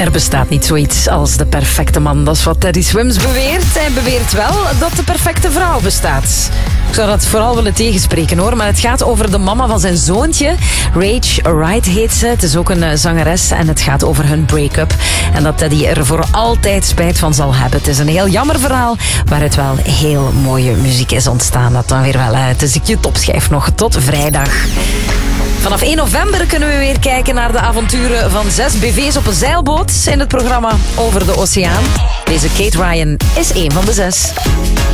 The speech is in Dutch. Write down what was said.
Er bestaat niet zoiets als de perfecte man. Dat is wat Teddy Swims beweert. Hij beweert wel dat de perfecte vrouw bestaat. Ik zou dat vooral willen tegenspreken hoor. Maar het gaat over de mama van zijn zoontje. Rach Wright heet ze. Het is ook een zangeres. En het gaat over hun break-up. En dat Teddy er voor altijd spijt van zal hebben. Het is een heel jammer verhaal. Waaruit wel heel mooie muziek is ontstaan. Dat dan weer wel uit. Dus ik je topschijf nog tot vrijdag. Vanaf 1 november kunnen we weer kijken naar de avonturen van 6 BV's op een zeilboot in het programma Over de Oceaan. Deze Kate Ryan is één van de 6.